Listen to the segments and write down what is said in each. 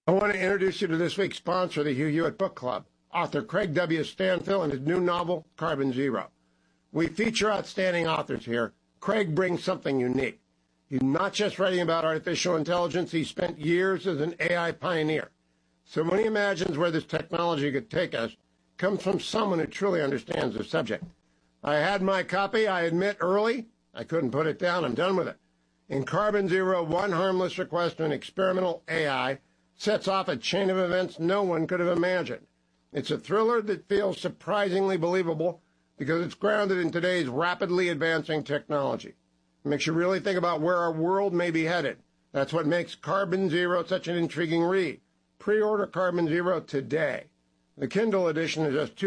I want to introduce you to this week's sponsor, the Hugh Hewitt Book Club, author Craig W. Stanfill and his new novel, Carbon Zero. We feature outstanding authors here. Craig brings something unique. He's not just writing about artificial intelligence. He spent years as an AI pioneer. So when he imagines where this technology could take us, it comes from someone who truly understands the subject. I had my copy, I admit, early. I couldn't put it down. I'm done with it. In Carbon Zero, one harmless request to an experimental AI sets off a chain of events no one could have imagined. It's a thriller that feels surprisingly believable because it's grounded in today's rapidly advancing technology. It makes you really think about where our world may be headed. That's what makes Carbon Zero such an intriguing read. Pre-order Carbon Zero today. The Kindle edition is just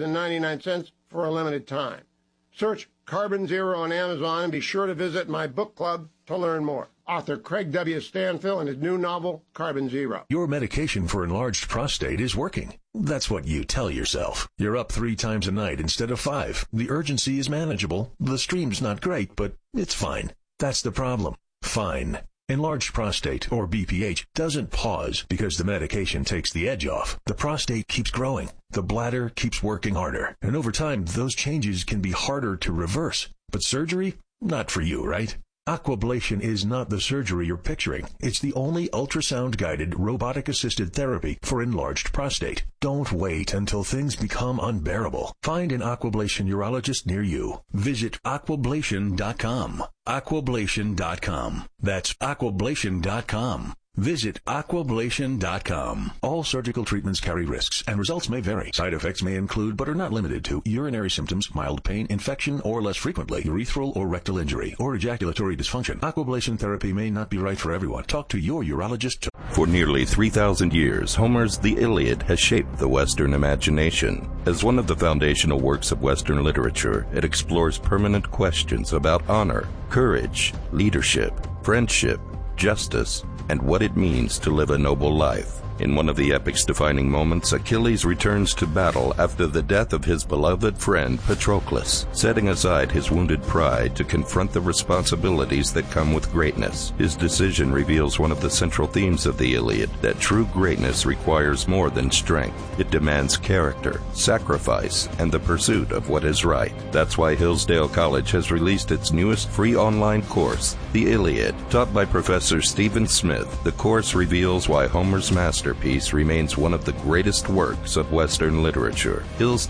$2.99 for a limited time. Search Carbon Zero on Amazon and be sure to visit my book club to learn more. Author Craig W. Stanfill and his new novel, Carbon Zero. Your medication for enlarged prostate is working. That's what you tell yourself. You're up 3 times a night instead of 5. The urgency is manageable. The stream's not great, but it's fine. That's the problem. Fine. Enlarged prostate, or BPH, doesn't pause because the medication takes the edge off. The prostate keeps growing. The bladder keeps working harder. And over time, those changes can be harder to reverse. But surgery? Not for you, right? Aquablation is not the surgery you're picturing. It's the only ultrasound-guided, robotic-assisted therapy for enlarged prostate. Don't wait until things become unbearable. Find an Aquablation urologist near you. Visit aquablation.com. Aquablation.com. That's aquablation.com. Visit aquablation.com. All surgical treatments carry risks, and results may vary. Side effects may include, but are not limited to, urinary symptoms, mild pain, infection, or less frequently, urethral or rectal injury, or ejaculatory dysfunction. Aquablation therapy may not be right for everyone. Talk to your urologist. For nearly 3,000 years, Homer's The Iliad has shaped the Western imagination. As one of the foundational works of Western literature, it explores permanent questions about honor, courage, leadership, friendship, justice, and what it means to live a noble life. In one of the epic's defining moments, Achilles returns to battle after the death of his beloved friend Patroclus, setting aside his wounded pride to confront the responsibilities that come with greatness. His decision reveals one of the central themes of the Iliad, that true greatness requires more than strength. It demands character, sacrifice, and the pursuit of what is right. That's why Hillsdale College has released its newest free online course, The Iliad. Taught by Professor Stephen Smith, the course reveals why Homer's masterpiece remains one of the greatest works of Western literature.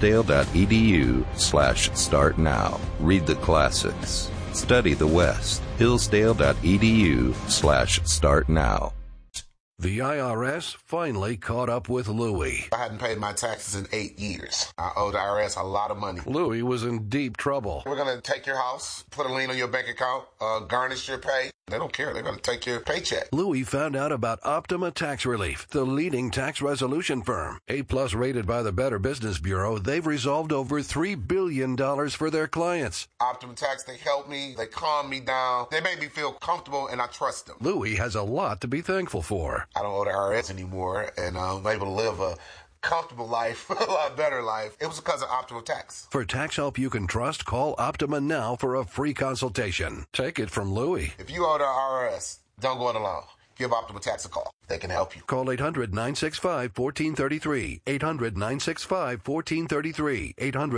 Hillsdale.edu/start now. Read the classics. Study the West. Hillsdale.edu/start now. The IRS finally caught up with Louie. I hadn't paid my taxes in 8 years. I owed the IRS a lot of money. Louie was in deep trouble. We're going to take your house, put a lien on your bank account, garnish your pay. They don't care. They're going to take your paycheck. Louie found out about Optima Tax Relief, the leading tax resolution firm. A-plus rated by the Better Business Bureau, they've resolved over $3 billion for their clients. Optima Tax, they helped me. They calmed me down. They made me feel comfortable, and I trust them. Louie has a lot to be thankful for. I don't owe the IRS anymore, and I'm able to live a comfortable life, a lot better life. It was because of Optima Tax. For tax help you can trust, call Optima now for a free consultation. Take it from Louie. If you owe the IRS, don't go it alone. Give Optima Tax a call. They can help you. Call 800-965-1433. 800-965-1433.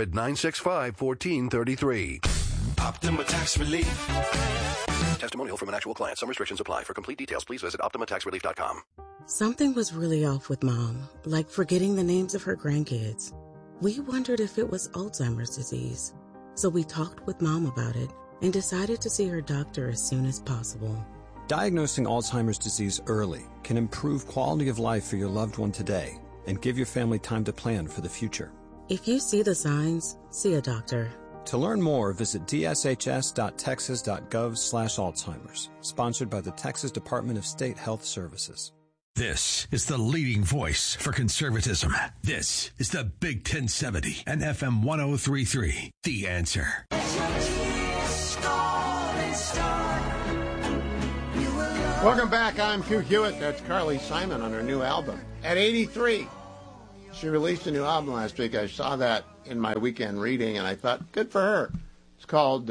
800-965-1433. Optima Tax Relief. Testimonial from an actual client. Some restrictions apply. For complete details, please visit OptimaTaxRelief.com. Something was really off with Mom, like forgetting the names of her grandkids. We wondered if it was Alzheimer's disease. So we talked with Mom about it and decided to see her doctor as soon as possible. Diagnosing Alzheimer's disease early can improve quality of life for your loved one today and give your family time to plan for the future. If you see the signs, see a doctor. To learn more, visit dshs.texas.gov/Alzheimer's, sponsored by the Texas Department of State Health Services. This is the leading voice for conservatism. This is the Big 1070 and FM 103.3. The Answer. Welcome back. I'm Hugh Hewitt. That's Carly Simon on her new album. At 83, she released a new album last week. I saw that in my weekend reading, and I thought, good for her. It's called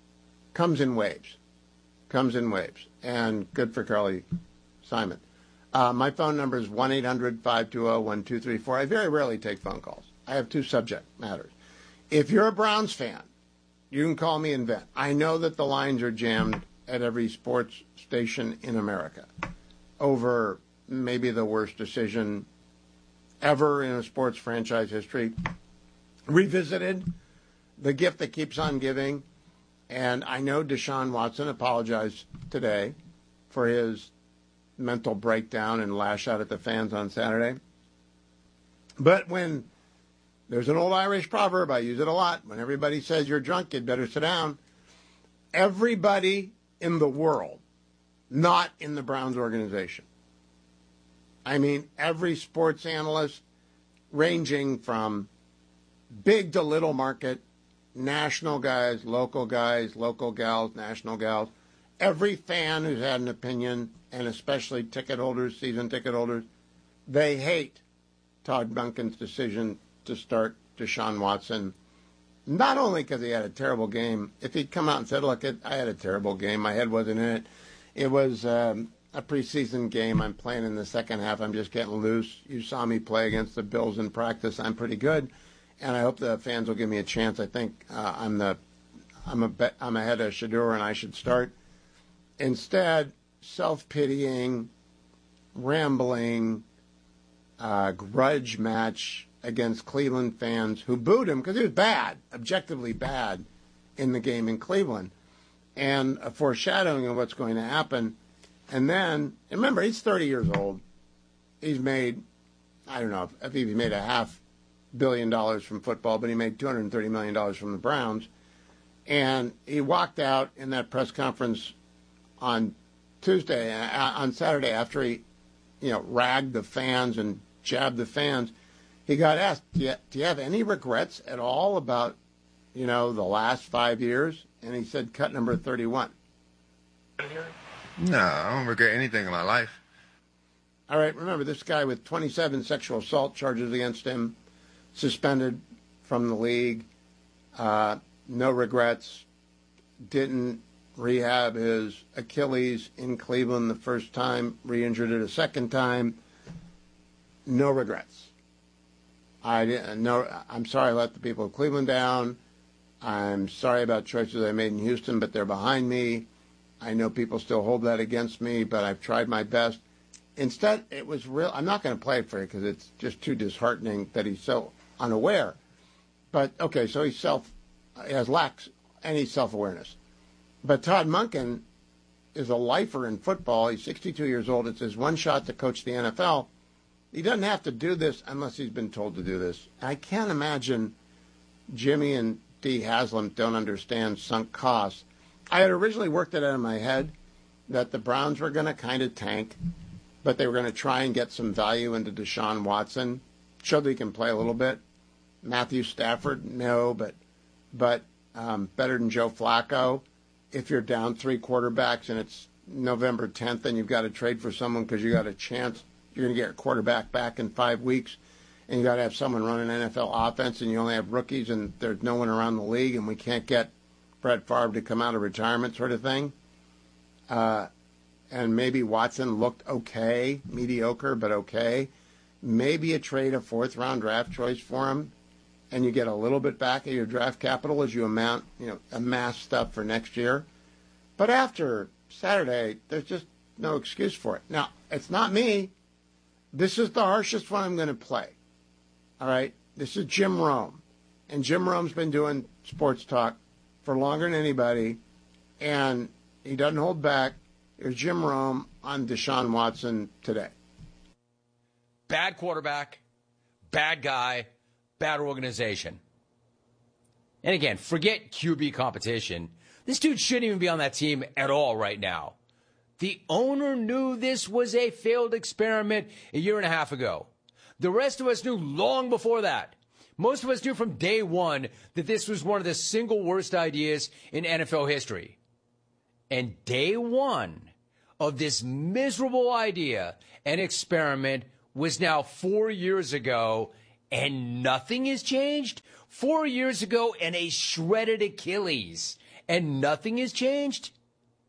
Comes in Waves. Comes in Waves. And good for Carly Simon. My phone number is 1-800-520-1234. I very rarely take phone calls. I have two subject matters. If you're a Browns fan, you can call me and vent. I know that the lines are jammed at every sports station in America over maybe the worst decision ever in a sports franchise history. Revisited, the gift that keeps on giving. And I know Deshaun Watson apologized today for his mental breakdown and lash out at the fans on Saturday. But when there's an old Irish proverb, I use it a lot, when everybody says you're drunk, you'd better sit down. Everybody in the world, not in the Browns organization. I mean, every sports analyst, ranging from big to little market, national guys, local gals, national gals, every fan who's had an opinion, and especially ticket holders, season ticket holders, they hate Todd Monken's decision to start Deshaun Watson, not only because he had a terrible game. If he'd come out and said, look, I had a terrible game, my head wasn't in it, it was a preseason game, I'm playing in the second half, I'm just getting loose. You saw me play against the Bills in practice, I'm pretty good, and I hope the fans will give me a chance. I think I'm ahead of Shedeur and I should start. Instead, self-pitying, rambling, grudge match against Cleveland fans who booed him because he was bad, objectively bad, in the game in Cleveland, and a foreshadowing of what's going to happen. And then, remember, he's 30 years old. He's made, I don't know if he made $500 million from football, but he made $230 million from the Browns. And he walked out in that press conference on Saturday after he, ragged the fans and jabbed the fans. He got asked, do you have any regrets at all about, the last 5 years? And he said, cut number 31. No, I don't regret anything in my life. All right, remember, this guy with 27 sexual assault charges against him, suspended from the league, no regrets, didn't rehab his Achilles in Cleveland the first time, re-injured it a second time, no regrets. I'm sorry I let the people of Cleveland down. I'm sorry about choices I made in Houston, but they're behind me. I know people still hold that against me, but I've tried my best. Instead, it was real. I'm not going to play it for you because it's just too disheartening that he's so unaware. But, okay, so he lacks any self-awareness. But Todd Monken is a lifer in football. He's 62 years old. It's his one shot to coach the NFL. He doesn't have to do this unless he's been told to do this. I can't imagine Jimmy and Dee Haslam don't understand sunk costs. I had originally worked it out in my head that the Browns were going to kind of tank, but they were going to try and get some value into Deshaun Watson, show that he can play a little bit. Matthew Stafford, no, but better than Joe Flacco. If you're down 3 quarterbacks and it's November 10th and you've got to trade for someone because you got a chance you're going to get your quarterback back in 5 weeks, and you got to have someone run an NFL offense, and you only have rookies, and there's no one around the league, and we can't get Brett Favre to come out of retirement, sort of thing. And maybe Watson looked okay, mediocre, but okay. Maybe you trade a 4th-round draft choice for him, and you get a little bit back of your draft capital as you amass stuff for next year. But after Saturday, there's just no excuse for it. Now, it's not me. This is the harshest one I'm going to play. All right? This is Jim Rome. And Jim Rome's been doing sports talk for longer than anybody, and he doesn't hold back. Here's Jim Rome on Deshaun Watson today. Bad quarterback, bad guy, bad organization. And again, forget QB competition. This dude shouldn't even be on that team at all right now. The owner knew this was a failed experiment a year and a half ago. The rest of us knew long before that. Most of us knew from day one that this was one of the single worst ideas in NFL history. And day one of this miserable idea and experiment was now 4 years ago, and nothing has changed? 4 years ago and a shredded Achilles, and nothing has changed?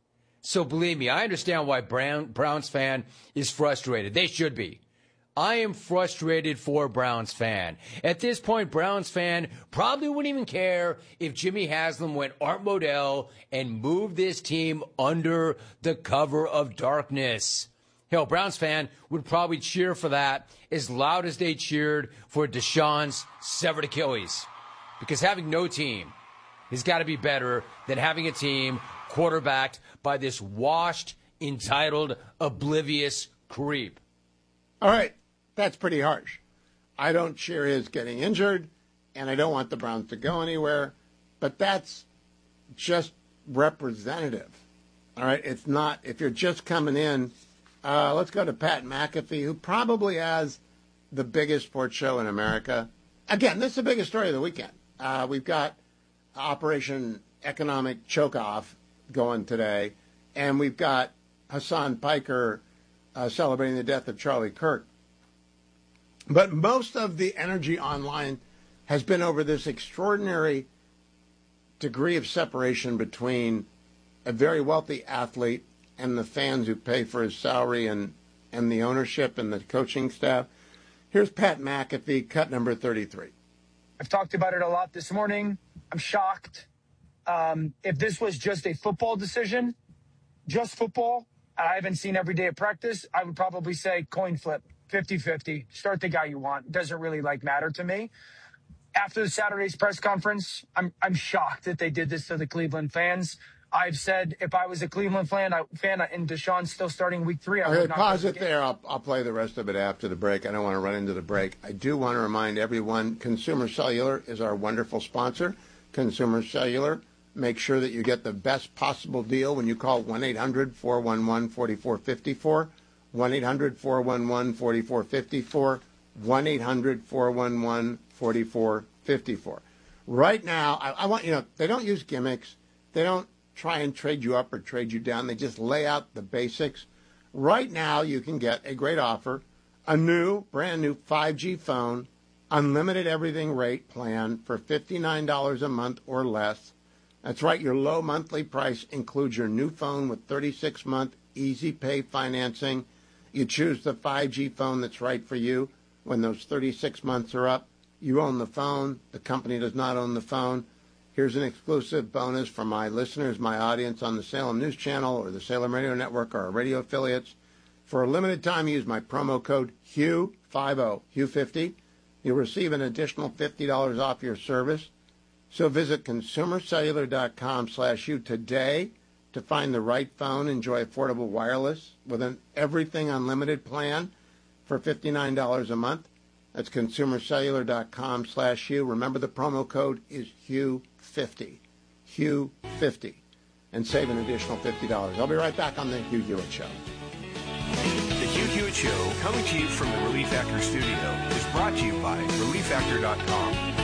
So believe me, I understand why Browns fan is frustrated. They should be. I am frustrated for Browns fan. At this point, Browns fan probably wouldn't even care if Jimmy Haslam went Art Modell and moved this team under the cover of darkness. Hell, Browns fan would probably cheer for that as loud as they cheered for Deshaun's severed Achilles. Because having no team has got to be better than having a team quarterbacked by this washed, entitled, oblivious creep. All right, that's pretty harsh. I don't cheer his getting injured, and I don't want the Browns to go anywhere, but that's just representative. All right, it's not, if you're just coming in, let's go to Pat McAfee, who probably has the biggest sports show in America. Again, this is the biggest story of the weekend. We've got Operation Economic Choke-Off going today, and we've got Hassan Piker celebrating the death of Charlie Kirk. But most of the energy online has been over this extraordinary degree of separation between a very wealthy athlete and the fans who pay for his salary and the ownership and the coaching staff. Here's Pat McAfee, cut number 33. I've talked about it a lot this morning. I'm shocked. If this was just a football decision, just football, I haven't seen every day of practice, I would probably say coin flip, 50-50. Start the guy you want. Doesn't really matter to me. After the Saturday's press conference, I'm shocked that they did this to the Cleveland fans. I've said if I was a Cleveland fan and Deshaun's still starting week 3, I would not pause it there. I'll play the rest of it after the break. I don't want to run into the break. I do want to remind everyone, Consumer Cellular is our wonderful sponsor. Consumer Cellular, make sure that you get the best possible deal when you call 1-800-411-4454, 1-800-411-4454, 1-800-411-4454. Right now, I want, they don't use gimmicks. They don't try and trade you up or trade you down. They just lay out the basics. Right now, you can get a great offer, a brand new 5G phone, unlimited everything rate plan for $59 a month or less. That's right, your low monthly price includes your new phone with 36-month easy pay financing. You choose the 5G phone that's right for you. When those 36 months are up, you own the phone. The company does not own the phone. Here's an exclusive bonus for my listeners, my audience on the Salem News Channel or the Salem Radio Network or our radio affiliates. For a limited time, use my promo code HUGH50, HUGH50. You'll receive an additional $50 off your service. So visit consumercellular.com/HUGH today to find the right phone. Enjoy affordable wireless with an everything unlimited plan for $59 a month. That's consumercellular.com/HUGH. Remember, the promo code is HUGH50, HUGH50, and save an additional $50. I'll be right back on the Hugh Hewitt Show. The Hugh Hewitt Show, coming to you from the Relief Factor studio, is brought to you by ReliefFactor.com.